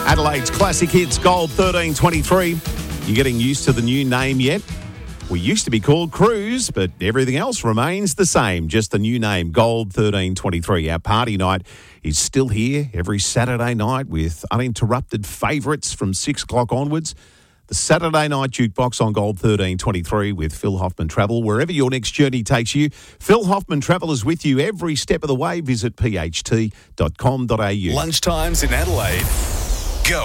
Adelaide's Classic Hits Gold 1323. You getting used to the new name yet? We used to be called Cruise, but everything else remains the same. Just the new name, Gold 1323. Our party night is still here every Saturday night with uninterrupted favourites from 6 o'clock onwards. The Saturday Night Jukebox on Gold 1323 with Phil Hoffman Travel. Wherever your next journey takes you, Phil Hoffman Travel is with you every step of the way. Visit pht.com.au. Lunchtimes in Adelaide.